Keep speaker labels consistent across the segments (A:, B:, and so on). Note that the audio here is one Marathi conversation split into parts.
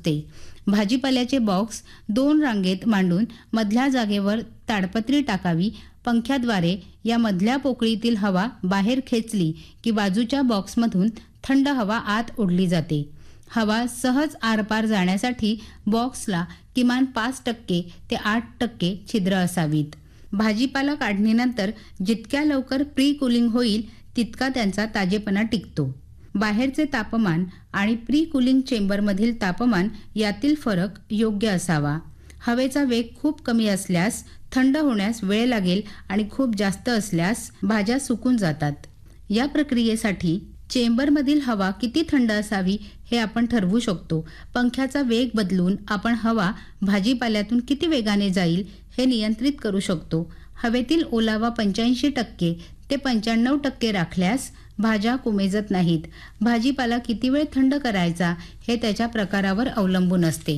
A: असते. भाजीपाल्याचे बॉक्स 2 रांगेत मांडून मधल्या जागेवर ताडपत्री टाकावी. पंख्याद्वारे या मधल्या पोकळीतील हवा बाहेर खेचली की बाजूच्या बॉक्समधून थंड हवा आत ओढली जाते. हवा सहज आरपार जाण्यासाठी बॉक्सला किमान 5% ते 8% छिद्र असावीत. भाजीपाला काढणीनंतर जितक्या लवकर प्री कूलिंग होईल तितका त्यांचा ताजेपणा टिकतो. बाहेरचे तापमान आणि प्री कूलिंग चेंबरमधील तापमान यातील फरक योग्य असावा. हवेचा वेग खूप कमी असल्यास थंड होण्यास वेळ लागेल आणि खूप जास्त असल्यास भाज्या सुकून जातात. या प्रक्रियेसाठी चेंबरमधील हवा किती थंड असावी हे आपण ठरवू शकतो. पंख्याचा वेग बदलून आपण हवा भाजीपाल्यातून किती वेगाने जाईल हे नियंत्रित करू शकतो. हवेतील ओलावा 85% ते 95% राखल्यास भाज्या कुमेजत नाहीत. भाजीपाला किती वेळ थंड करायचा हे त्याच्या प्रकारावर अवलंबून असते.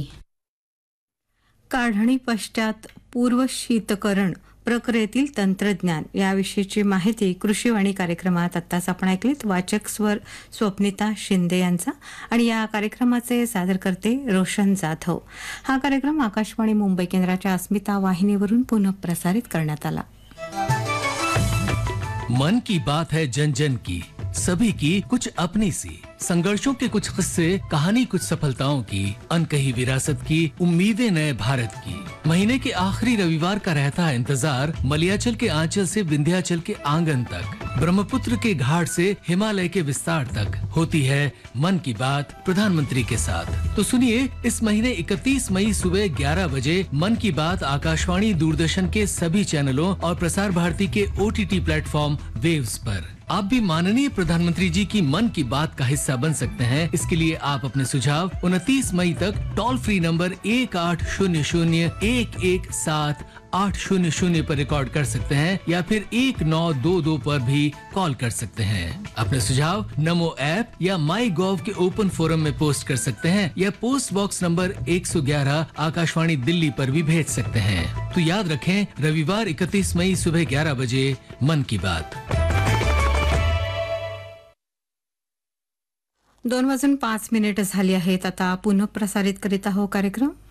B: काढणी पश्चात पूर्व शीतकरण प्रक्रियेतील तंत्रज्ञान याविषयीची माहिती कृषीवाणी कार्यक्रमात आत्ताच आपण ऐकलीत. वाचक स्वर स्वप्निता शिंदे यांचा आणि या कार्यक्रमाचे सादरकर्ते रोशन जाधव. हा कार्यक्रम आकाशवाणी मुंबई केंद्राच्या अस्मिता वाहिनीवरून पुनः प्रसारित करण्यात आला.
C: मन की बात है जन जन की, सभी की कुछ अपनी सी, संघर्षों के कुछ किस्से, कहानी कुछ सफलताओं की, अनकही विरासत की, उम्मीदें नए भारत की. महीने के आखिरी रविवार का रहता है इंतजार मलयाचल के आंचल से विंध्याचल के आंगन तक, ब्रह्मपुत्र के घाट से हिमालय के विस्तार तक होती है मन की बात प्रधानमंत्री के साथ. तो सुनिए इस महीने 31 मई सुबह 11 बजे मन की बात आकाशवाणी दूरदर्शन के सभी चैनलों और प्रसार भारती के OTT प्लेटफॉर्म वेव्स पर. आप भी माननीय प्रधानमंत्री जी की मन की बात का हिस्सा बन सकते हैं. इसके लिए आप अपने सुझाव 29 मई तक टोल फ्री नंबर 1800-117-800 पर रिकॉर्ड कर सकते हैं या फिर 1922 पर भी कॉल कर सकते हैं. अपने सुझाव नमो ऐप या माई गॉव के ओपन फोरम में पोस्ट कर सकते हैं या post box number 111 Akashvani Delhi पर भी भेज सकते हैं. तो याद रखें, रविवार 31 मई सुबह 11 बजे मन की बात.
B: 2:05 झाली आहेत. आता पुनः प्रसारित करीत आहोत कार्यक्रम